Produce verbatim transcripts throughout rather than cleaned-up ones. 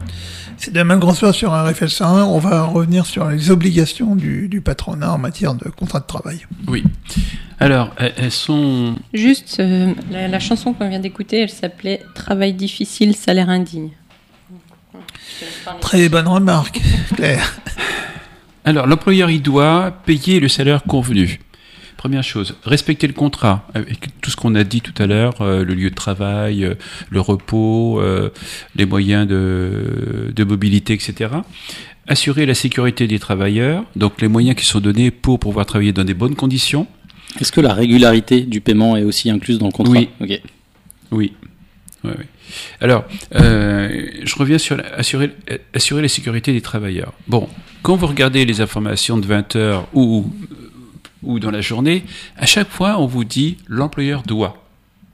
C'est de même grosseur sur un R F S un. On va revenir sur les obligations du, du patronat en matière de contrat de travail. Oui. Alors, elles sont... Juste, euh, la, la chanson qu'on vient d'écouter, elle s'appelait « Travail difficile, salaire indigne ». Très bonne remarque, Claire. Alors, l'employeur, il doit payer le salaire convenu. Première chose, respecter le contrat, avec tout ce qu'on a dit tout à l'heure, euh, le lieu de travail, euh, le repos, euh, les moyens de, de mobilité, et cetera. Assurer la sécurité des travailleurs, donc les moyens qui sont donnés pour pouvoir travailler dans des bonnes conditions. Est-ce que la régularité du paiement est aussi incluse dans le contrat ? Oui. Okay. Oui. Ouais, ouais. Alors, euh, je reviens sur la, assurer, assurer la sécurité des travailleurs. Bon, quand vous regardez les informations de vingt heures ou, ou dans la journée, à chaque fois, on vous dit l'employeur doit. D'accord ?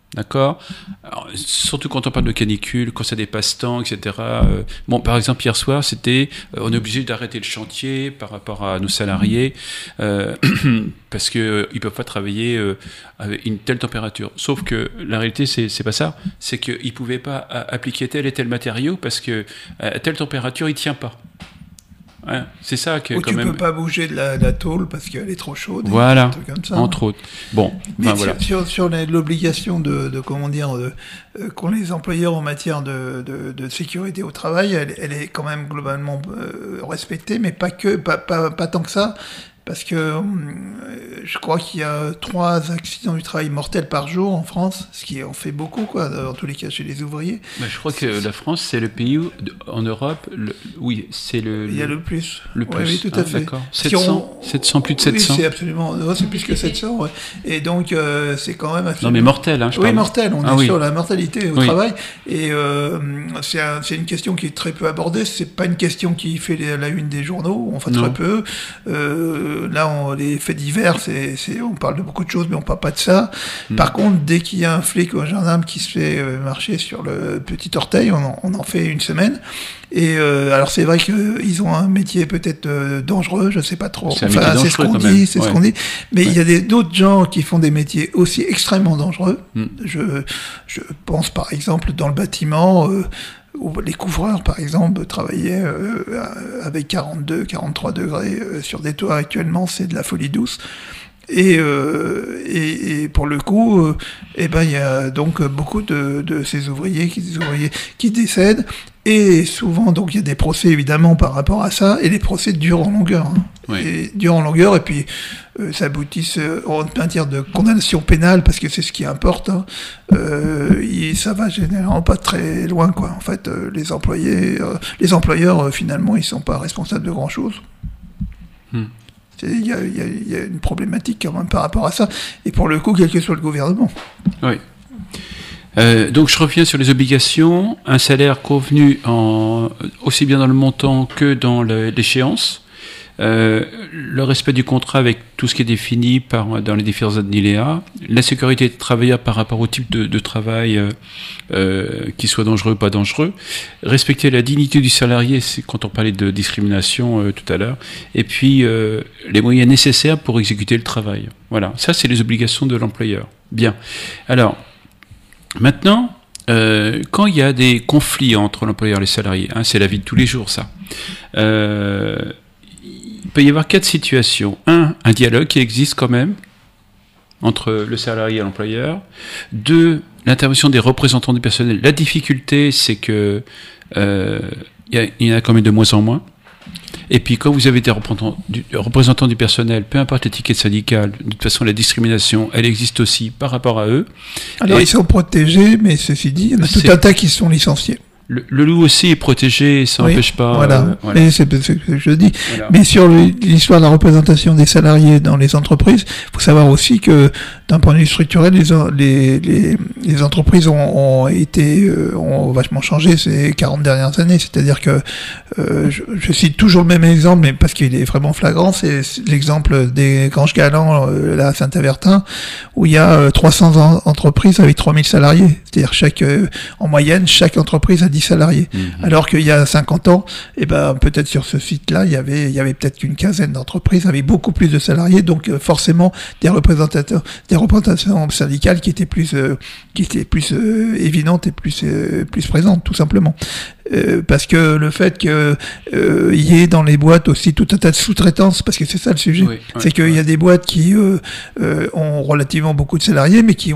Alors, surtout quand on parle de canicule, quand ça dépasse temps, et cetera. Euh, bon, par exemple, hier soir, c'était, euh, on est obligé d'arrêter le chantier par rapport à nos salariés euh, parce que euh, ils peuvent pas travailler euh, avec une telle température. Sauf que la réalité, c'est c'est pas ça. C'est qu'ils pouvaient pas a- appliquer tel et tel matériau parce que à telle température, il tient pas. Ouais, c'est ça que Ou quand tu même. peux pas bouger de la, de la tôle parce qu'elle est trop chaude. Voilà, des trucs comme ça. entre autres. Bon, Mais ben sur, voilà. sur, sur les- l'obligation de, de comment dire, de, euh, qu'ont les employeurs en matière de, de, de sécurité au travail, elle, elle est quand même globalement euh, respectée, mais pas que, pas, pas, pas tant que ça. Parce que euh, je crois qu'il y a trois accidents du travail mortels par jour en France, ce qui en fait beaucoup, quoi, dans tous les cas chez les ouvriers. Ben, je crois que la France, c'est le pays où, en Europe, le, oui, c'est le, Il y a le plus. le plus. Ouais, oui, tout à Ah, fait. d'accord. Si sept on- cents, sept cents, plus de sept cents. Oui, c'est absolument, non, c'est plus que sept cents, ouais. Et donc, euh, c'est quand même Non, absolument... mais mortel, hein, je Oui, parle. mortel, on Ah est oui. sur la mortalité au Oui. travail. Et euh, c'est un- c'est une question qui est très peu abordée. C'est pas une question qui fait les- la une des journaux, enfin Non. très peu. Euh, là, on, les faits divers, c'est, c'est, on parle de beaucoup de choses, mais on parle pas de ça. Mm. Par contre, dès qu'il y a un flic ou un gendarme qui se fait euh, marcher sur le petit orteil, on en, on en fait une semaine. Et euh, alors c'est vrai qu'ils ont un métier peut-être euh, dangereux, je sais pas trop. C'est un Enfin, métier c'est ce dangereux, qu'on quand dit, même. c'est ce Ouais. qu'on dit. Mais il Ouais. y a des, d'autres gens qui font des métiers aussi extrêmement dangereux. Mm. Je, je pense par exemple dans le bâtiment, euh, où les couvreurs par exemple travaillaient euh, avec quarante-deux, quarante-trois degrés euh, sur des toits. Actuellement, c'est de la folie douce. Et, euh, et, et pour le coup, euh, eh ben il y a donc beaucoup de, de ces ouvriers qui, des ouvriers qui décèdent. Et souvent, donc, il y a des procès, évidemment, par rapport à ça, et les procès durent en longueur. Hein. Oui. Et durent en longueur, et puis euh, ça aboutisse euh, en matière de condamnation pénale, parce que c'est ce qui importe. Hein. Euh, et ça va généralement pas très loin, quoi. En fait, euh, les employés, euh, les employeurs, euh, finalement, ils sont pas responsables de grand-chose. Hmm. C'est- Il y a, il y a- il y a une problématique quand même par rapport à ça, et pour le coup, quel que soit le gouvernement. Oui. Euh, donc je reviens sur les obligations. Un salaire convenu en, aussi bien dans le montant que dans le- l'échéance. Euh, le respect du contrat avec tout ce qui est défini par, dans les différents alinéas. La sécurité des travailleurs par rapport au type de, de travail, euh, euh, qu'il soit dangereux ou pas dangereux. Respecter la dignité du salarié, c'est quand on parlait de discrimination euh, tout à l'heure. Et puis euh, les moyens nécessaires pour exécuter le travail. Voilà, ça c'est les obligations de l'employeur. Bien. Alors, maintenant, euh, quand il y a des conflits entre l'employeur et les salariés, hein, c'est la vie de tous les jours, ça. Euh, il peut y avoir quatre situations. Un, un dialogue qui existe quand même entre le salarié et l'employeur. Deux, l'intervention des représentants du personnel. La difficulté, c'est que euh, il y, a- il y en a quand même de moins en moins. Et puis, quand vous avez des représentants du, représentants du personnel, peu importe l'étiquette syndicale, de toute façon, la discrimination, elle existe aussi par rapport à eux. Alors, Et- ils sont protégés, mais ceci dit, il y en a tout C'est- un tas qui sont linciés. Le, le loup aussi est protégé, ça Oui, n'empêche pas. Voilà, euh, voilà. mais c'est c'est ce que je dis. Voilà. Mais sur le- l'histoire de la représentation des salariés dans les entreprises, il faut savoir aussi que d'un point de vue structurel, les, en- les, les, les entreprises ont, ont été euh, ont vachement changé ces quarante dernières années. C'est-à-dire que euh, je, je cite toujours le même exemple, mais parce qu'il est vraiment flagrant, c'est c'est l'exemple des Granges Galants euh, là à Saint-Avertin, où il y a euh, trois cents en- entreprises avec trois mille salariés. C'est-à-dire chaque euh, en moyenne, chaque entreprise a dix salariés. Mmh. Alors qu'il y a cinquante ans, eh ben, peut-être sur ce site-là, il y avait, il y avait peut-être qu'une quinzaine d'entreprises avec beaucoup plus de salariés, donc euh, forcément des représentateurs, des représentations syndicales qui étaient plus, euh, qui étaient plus euh, évidentes et plus, euh, plus présentes, tout simplement. Euh, parce que le fait que euh, y ait dans les boîtes aussi tout un tas de sous-traitance, parce que c'est ça le sujet, Oui, c'est ouais, qu'il ouais. y a des boîtes qui euh, euh, ont relativement beaucoup de salariés, mais qui ont